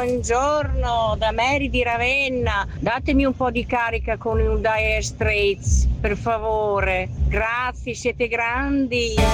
buongiorno da Mary di Ravenna. Datemi un po' di carica con un Dire Straits, per favore. Grazie, siete grandi.